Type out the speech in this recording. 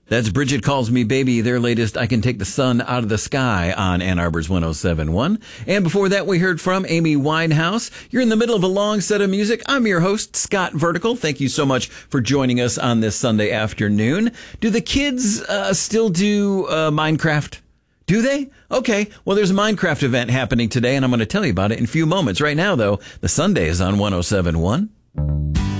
That's Bridget Calls Me Baby, their latest I Can Take the Sun Out of the Sky on Ann Arbor's 107.1. And before that, we heard from Amy Winehouse. You're in the middle of a long set of music. I'm your host, Scott Vertical. Thank you so much for joining us on this Sunday afternoon. Do the kids still do Minecraft? Do they? Okay. Well, there's a Minecraft event happening today, and I'm going to tell you about it in a few moments. Right now, though, the Sunday is on 107.1.